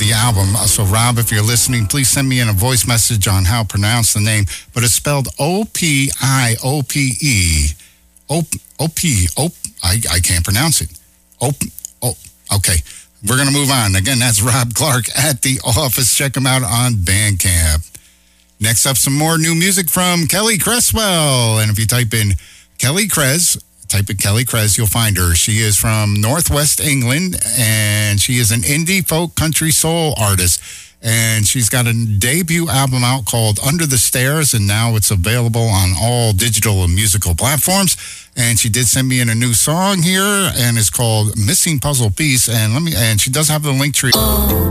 the album. So, Rob, if you're listening, please send me in a voice message on how to pronounce the name. But it's spelled O-P-I-O-P-E. I can't pronounce it. Okay. We're going to move on. Again, that's Rob Clark at The Office. Check him out on Bandcamp. Next up, some more new music from Kelly Cresswell. And if you type in Kelly Cress, you'll find her. She is from Northwest England, and she is an indie folk country soul artist. And she's got a debut album out called Under the Stairs, and now it's available on all digital and musical platforms. And she did send me in a new song here, and it's called Missing Puzzle Piece. And she does have the link tree.